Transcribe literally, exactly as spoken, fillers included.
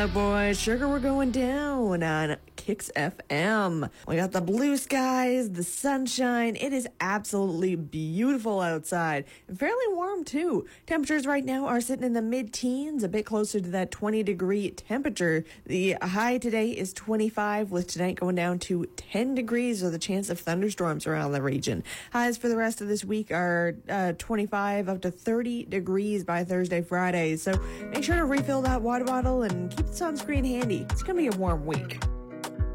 Oh boy, sugar, we're going down on Kicks F M. We got the blue skies, the sunshine. It is absolutely beautiful outside and fairly warm too. Temperatures right now are sitting in the mid-teens, a bit closer to that twenty degree temperature. The high today is twenty-five, with tonight going down to ten degrees with a chance of thunderstorms around the region. Highs for the rest of this week are uh, twenty-five up to thirty degrees by Thursday, Friday. So make sure to refill that water bottle and keep the sunscreen handy. It's going to be a warm week.